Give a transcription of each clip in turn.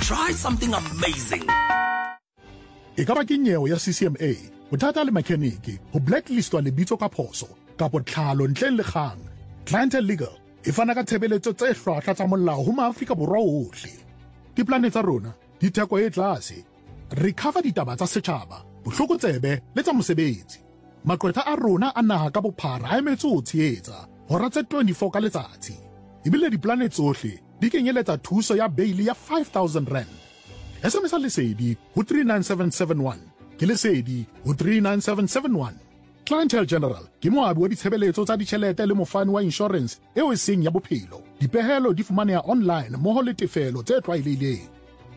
try something amazing. E ka ba ke nyewe ya CCMA, bothata le mechanic, ho blacklistwa lebitso ka phoso, kapo tlhalo ntleng le kgang. Clientele Legal e fana ka tshebeletso tse hlwahlwa tsa molao ho Maafrika Borwa ohle. Diplane tsa rona di theko e tlase. Re cover ditaba tsa setjhaba, bohlokotsebe le tsa mosebetsi. Maqwetha a rona a naha ka bophara a emetse ho tshehetsa hora tse 24 ka letsatsi. Ebile diplane tsohle di kenyeletsa thuso ya bail ya 5,000 rand. SMS lesedi ho 39771 ke lesedi ho 39771. Clientele General ke moabi wa ditshebeletso tsa ditjhelete le mofani wa insurance eo e seng ya bophelo. Dipehelo di fumaneha online mmoho le tefelo tse tlwaelehileng.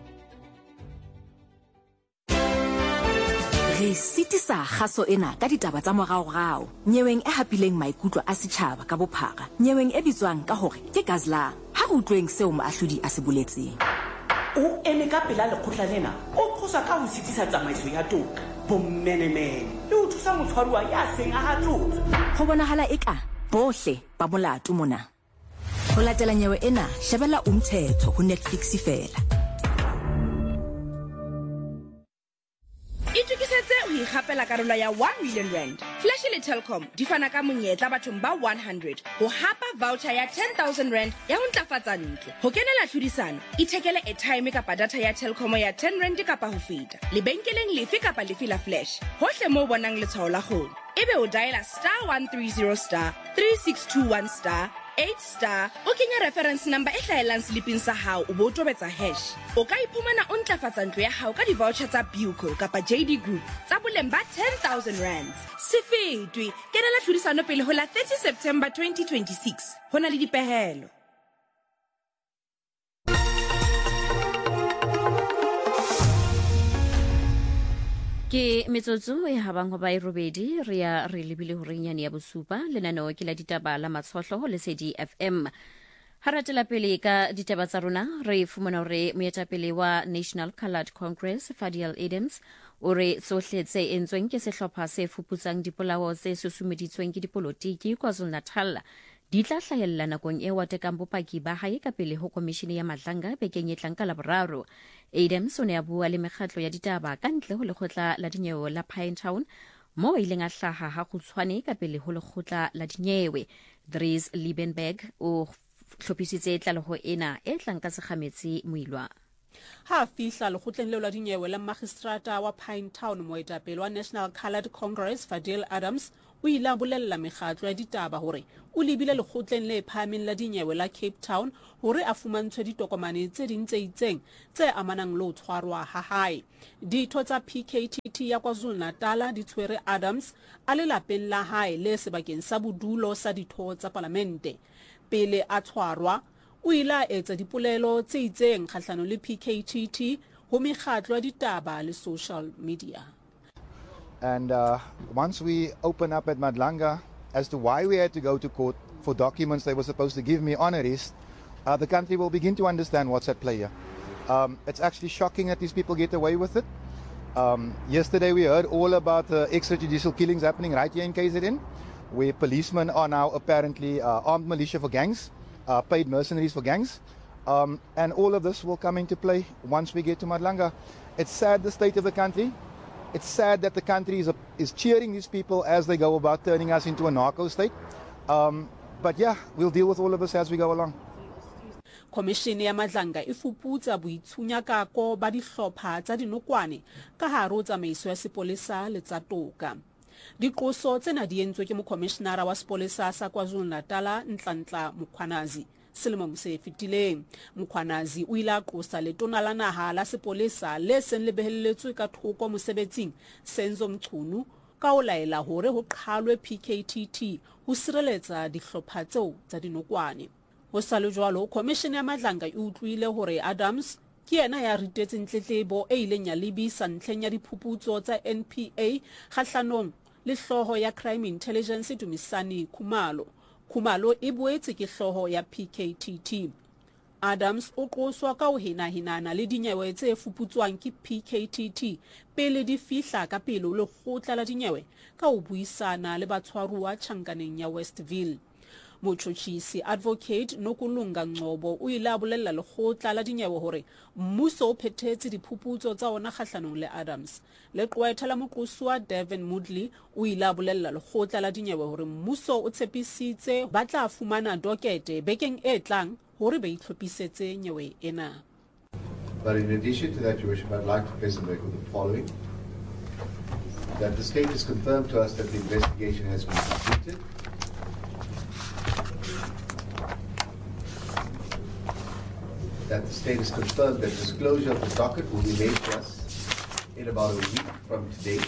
Re sitisa kgaso ena ka ditaba tsa moraorao, nyeweng e hapileng maikutlo a setjhaba ka bophara, nyeweng e bitswang ka hore ke Gazla. Ha re utlweng seo moahlodi a se boletseng. O eme ka pela lekgotla lena, o qosa ka ho sitisa tsamaiso ya toka. Bommenemene le ho thusa motshwaruwa ya seng a hatlotse. Ho bonahala eka bohle ba molato mona. Ho latela nyewe ena, shebella Umthetho ho Netflix fela. Itukisetse o ikgapela karolo ya 1 million rand. Flash le Telkom di fana ka monyetla bathong ba 100 ho hapa voucher ya 10,000 rand ya ho ntlafatsa ntlo. Ho kenela tlhodisano, ithekele airtime kapa data ya Telkom ya 10 rand kapa ho feta. Lebenkeleng lefe kapa lefe la Flash. Hohle mo bonang letshwao la kgomo. Ebe o dialer *130 *3621 8 o kenya reference number e hlahelang sliping sa hao o bo tobetsa hash. O ka iphumana o ntlafatsa ntlo ya hao ka di-voucher tsa Buco kapa JD Group tsa boleng ba 10,000 rand. Se fetwe, kenela tlhodisano pele ho la 30 September 2026. Ho na le dipehelo. Ke metsotso e habang ho ba e robedi re lebile ho renyane ya bosupa lenaneo ke la ditaba la matshohlo le Lesedi FM. Haratela pele ka ditaba tsa rona re fumana hore moetapele wa National Coloured Congress Fadiel Adams o re tsohle tse entsweng ke sehlopha se fuputsang dipolao tse susumeditsweng ke dipolotiki KwaZulu-Natal di tla hlahella nakong e watekang bopaki ba hae ka pele ho komishini ya Madlanga bekeng e tlang ka Laboraro. Adams o ne a bua le mekgatlo ya ditaba ka ntle ho lekgotla la dinyewe la Pinetown mo ileng a hlaha ha kgutshwane ka pele ho lekgotla la dinyewe. Dries Liebenberg o hlophisitse tlaleho ena e tlang ka sekgametsi moilwa. Ha fihla lekgotleng leo la dinyewe la magistrata wa Pinetown moetapele wa National Coloured Congress Fadiel Adams o ile a bolella mekgatlo ya ditaba hore o lebile lekgotleng le phahameng la dinyewe la Cape Town hore a fumantshwe ditokomane tse ding tse itseng tse amanang le ho tshwarwa ha hae. Ditho tsa PKTT ya KwaZulu-Natal di tshwere Adams a le lapeng la hae le sebakeng sa bodulo sa ditho tsa palamente. Pele a tshwarwa o ile a etsa dipolelo tse itseng kgahlano le PKTT ho mekgatlo ya ditaba le social media. And once we open up at Madlanga as to why we had to go to court for documents they were supposed to give me on arrest, the country will begin to understand what's at play here. It's actually shocking that these people get away with it. Yesterday we heard all about extrajudicial killings happening right here in KZN, where policemen are now apparently armed militia for gangs, paid mercenaries for gangs. And all of this will come into play once we get to Madlanga. It's sad, the state of the country. It's sad that the country is cheering these people as they go about turning us into a narco state. But yeah, we'll deal with all of this as we go along. Komishini ya Madlanga e fuputsa boitshunyakako ba dihlopha tsa dinokwane ka hare ho tsamaiso ya sepolesa le tsa toka. Diqoso tsena di entswe ke mokomishenara wa sepolesa sa KwaZulu-Natal Nhlanhla Mukhwanazi. Selemong se fetileng Mukhwanazi o ile a qosa letona la naha la sepolesa le seng le behelletswe ka thoko mosebetsing Senzo Mchunu ka o laela hore ho qhalwe PKTT ho sireletsa dihlopha tseo tsa dinokwane. Ho sa le jwalo, komishini ya Madlanga e utlwile hore Adams ke yena ya ritetseng tletlebo e ileng ya lebisa ntlheng ya diphuputso tsa NPA kgahlanong le hloho ya Crime Intelligence Dumisani Khumalo. Khumalo e boetse ke hloho ya PKTT. Adams o qoswa ka ho hinahinana le dinyewe tse fuputswang ke PKTT pele di fihla ka pele le lekgotla la dinyewe ka ho buisana le batshwaruwa tjhankaneng ya Westville. Motšhotšhisi Advocate Nokulunga Ngcobo o ile a bolella lekgotla la dinyewe hore mmuso o phethetse diphuputso tsa ona kgahlanong le Adams. Leqwetha la moqosi wa Devin Moodley o ile a bolella lekgotla la dinyewe hore mmuso o tshepisitse ba tla fumana dokete bekeng e tlang hore ba itlhophisetse nyewe ena. But in addition to that, Your Worship, I'd like to present record the following. That the state has confirmed to us that the investigation has been completed. That the state has confirmed that disclosure of the docket will be made to us in about a week from today.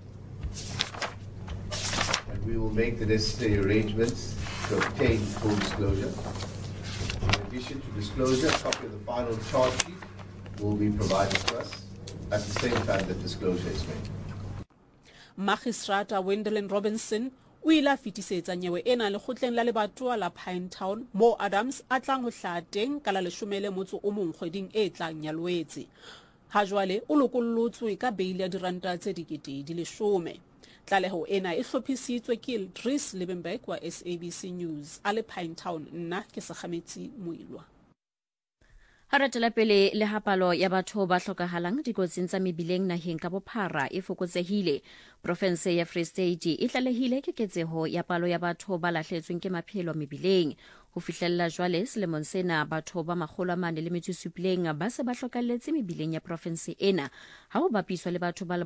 And we will make the necessary arrangements to obtain full disclosure. In addition to disclosure, a copy of the final charge sheet will be provided to us at the same time that disclosure is made. Magistrata Wendelin Robinson o ile a fetisetsa nyewe ena lekgotleng la lebatowa la Pinetown mo Adams a tlang ho hlaha teng ka la 11 kgweding e tlang ya Loetse. Ha jwale o lokollotswe ka beile ya diranta tse 10,000. Tlaleho ena e hlophisitswe ke Dries Liebenberg wa SABC News a le Pinetown. Nna ke Sekgametsi Moilwa. Haratela pele le hapalo ya batho ba hlokahalang dikotsing tsa mebileng naheng ka bophara e fokotsehile. Province ya Free State e tlalehile keketseho ya palo ya batho ba lahletsweng ke maphelo mebileng. Ho fihlella jwale selemong sena batho ba 407 ba se ba hlokalletse mebileng ya province ena. Ha ho bapiswa le batho ba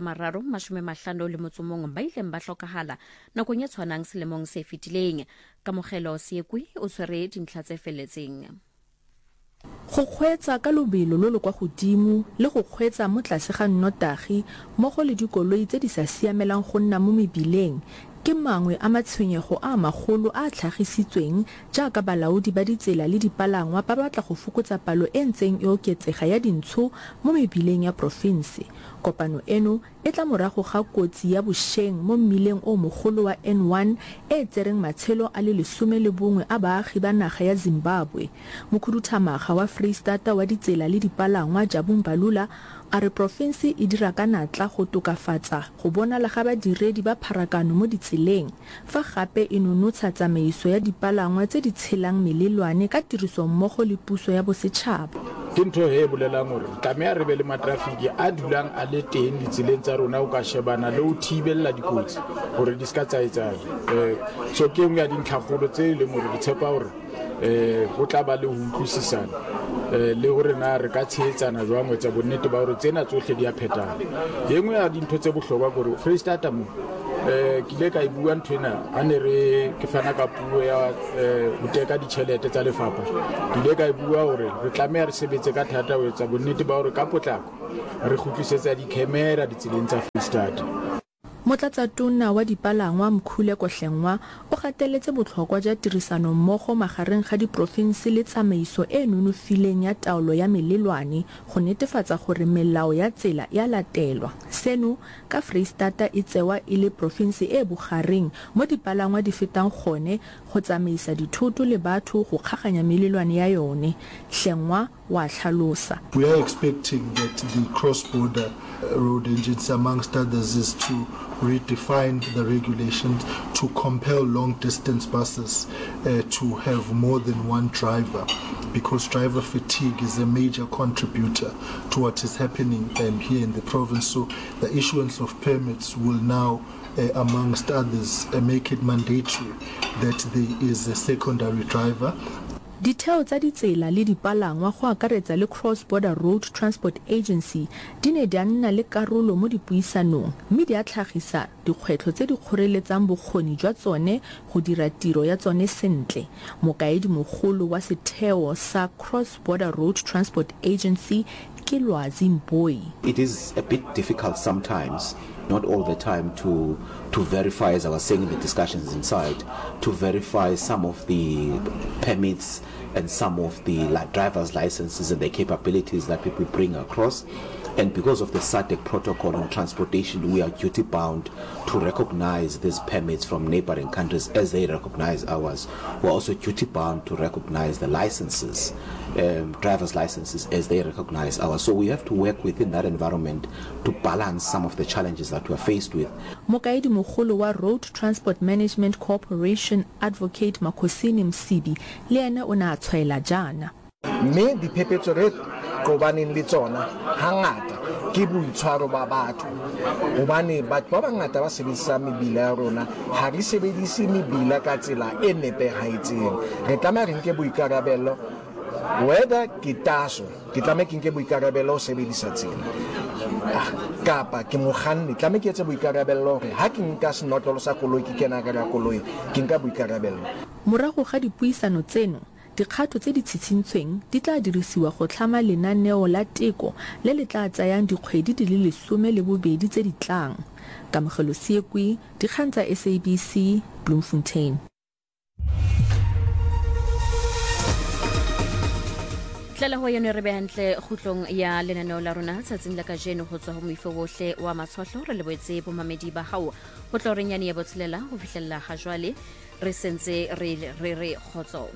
351 ba ileng ba hlokahala nakong ya tshwanang selemong se fetileng. Kamogelo Seekwi o tshwere dintlha tse felletseng. Go kgweetsa ka lobelo lo kwa godimo le go kgweetsa mo tlase ga nnotagi mmogo le dikoloi tse di sa siamelang go nna mo mebileng ke mangwe a matshwenyego a magolo a tlhagisitsweng jaaka balaodi ba ditsela le dipalangwa ba batla go fokotsa palo e ntseng e oketsega ya dintsho mo mebileng ya province. Kopano eno e tla morago ga kotsi ya bosheng mo mmileng o mogolo wa N1 e tsereng matshelo a le 11 a baagi ba naga ya Zimbabwe. Mokhuduthamaga wa Freestata wa ditsela le dipalangwa Jabu Mbalula a re province e dira ka natla go tokafatsa go bona le ga badiredi ba pharakano mo ditseleng fa gape e nonotsha tsamaiso ya dipalangwa tse di tshelang melelwane ka tiriso mmogo le puso ya bosetšhaba. Ke ntho e bolelang gore tlameha re be le matrafiki a dulang a le teng ditseleng tsa rona o ka shebana le o thibella dikotsi gore di ska tsaetsana. So ke nngwe ya dintlhakgolo tse le gore di tshepa gore go tla ba le ho utlwisisana le gore na re ka tsheetsana jwang etsa bonnete ba gore tsena tsohle di a phethana. Ye nngwe ya dintho tse bohlokwa gore Freestata mo ke ile ka bua nthwena a ne re ke fana ka puo ya ho teka ditšhelete tsa lefapha. Ke ile ka bua gore re tlameha re sebetse ka thata ho etsa bonnete ba gore ka potlako re kgutlisetsa di-camera ditseleng tsa Freestata. Motlatsatona wa dipalangwa Mkhule Kohlengwa o gateletse botlhokwa ja tirisano mmogo magareng ga diprovinse le tsamaiso e nonofileng ya taolo ya melelwane go netefatsa gore melao ya tsela ya latelwa. Seno ka Freestata e tsewa e le province e bogareng mo dipalangwa di fetang gone go tsamaisa dithoto le batho go kgaganya melelwane ya yone. Hlengwa wa tlhalosa. We are expecting that the cross-border road agency, amongst others, is to redefine the regulations to compel long-distance buses to have more than one driver, because driver fatigue is a major contributor to what is happening here in the province. So the issuance of permits will now, amongst others, make it mandatory that there is a secondary driver. Ditheo tsa ditsela le dipalangwa go akaretsa le Cross Border Road Transport Agency di ne di nna le karolo mo dipuisanong mme di a tlhagisa dikgwetlho tse di kgoreletsang bokgoni jwa tsone go dira tiro ya tsone sentle. Mokaedi mogolo wa setheo sa Cross Border Road Transport Agency ke Lwazi Mboi. It is a bit difficult sometimes, not all the time, to verify, as I was saying in the discussions inside, to verify some of the permits and some of the driver's licenses and the capabilities that people bring across. And because of the SADC protocol on transportation, we are duty bound to recognize these permits from neighboring countries as they recognize ours. We're also duty bound to recognize the licenses, driver's licenses, as they recognize ours. So we have to work within that environment to balance some of the challenges that we're faced with. mokaedi mogolo wa Road Transport Management Corporation Advocate Makhosini Msibi le ena o ne a tshwaela jaana. Mme diphephetso re qobaneng le tsona hangata ke boitshwaro ba batho hobane batho ba bangata ba sebedisa mebila ya rona ha re sebedise mebila ka tsela e nepahetseng. Re tlameha re nke boikarabelo whether ke taso ke tlameha ke nke boikarabelo ho sebedisa tsela kapa ke mokganni tlameha ke etse boikarabelo hore ha ke nka senotlolo sa koloi ke kena ka koloi ke nka boikarabelo. Morago ga dipuisano tseno dikgato tse di tshitshintsweng di tla dirisiwa go tlhama lenaneo la teko le le tla tsayang dikgwedi di le 12 tse di tlang. Kamogelo Siekwi, dikgang tsa SABC, Bloemfontein. Tlela ho yone re be hantle khutlong ya lenaneo la rona tsatsing la kajeno ho tswa ho moifo wohle wa matshwahlo re lebetse bomamedi ba hao ho tlo renyane ya botshelela ho fihlella ga jwale re sentse re khotso.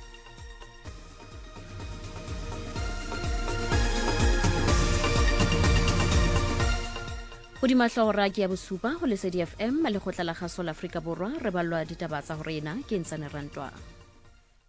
Ho di mahlora ke ya bosupa ho Lesedi FM le khotla la kgaso la Afrika Borwa re balwa ditaba tsa ho rena ke Ntsane Rantwa.